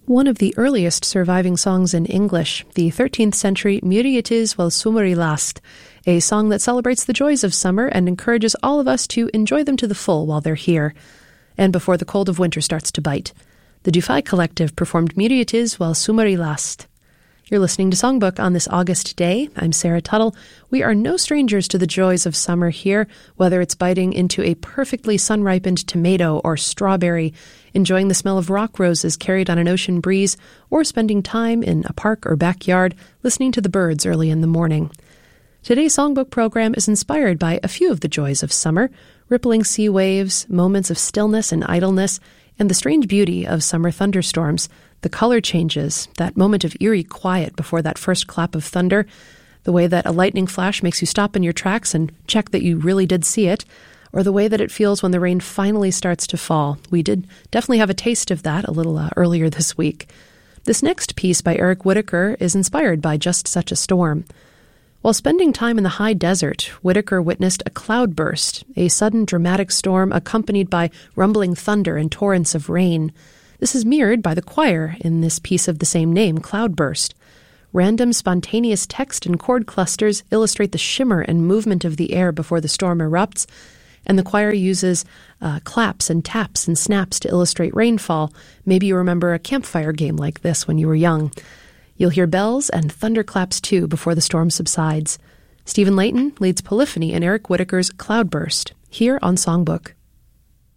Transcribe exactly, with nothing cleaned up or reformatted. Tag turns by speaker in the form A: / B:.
A: One of the earliest surviving songs in English, the thirteenth century Muriatis vel sumeri last, a song that celebrates the joys of summer and encourages all of us to enjoy them to the full while they're here, and before the cold of winter starts to bite. The Dufay Collective performed Muriatis vel sumeri last. You're listening to Songbook on this August day. I'm Sarah Tuttle. We are no strangers to the joys of summer here, whether it's biting into a perfectly sun-ripened tomato or strawberry, enjoying the smell of rock roses carried on an ocean breeze, or spending time in a park or backyard listening to the birds early in the morning. Today's Songbook program is inspired by a few of the joys of summer, rippling sea waves, moments of stillness and idleness, and the strange beauty of summer thunderstorms, the color changes, that moment of eerie quiet before that first clap of thunder, the way that a lightning flash makes you stop in your tracks and check that you really did see it, or the way that it feels when the rain finally starts to fall. We did definitely have a taste of that a little uh, earlier this week. This next piece by Eric Whitacre is inspired by just such a storm. While spending time in the high desert, Whitacre witnessed a cloudburst, a sudden dramatic storm accompanied by rumbling thunder and torrents of rain. This is mirrored by the choir in this piece of the same name, Cloudburst. Random, spontaneous text and chord clusters illustrate the shimmer and movement of the air before the storm erupts, and the choir uses uh, claps and taps and snaps to illustrate rainfall. Maybe you remember a campfire game like this when you were young. You'll hear bells and thunderclaps, too, before the storm subsides. Stephen Layton leads polyphony in Eric Whitacre's Cloudburst, here on Songbook.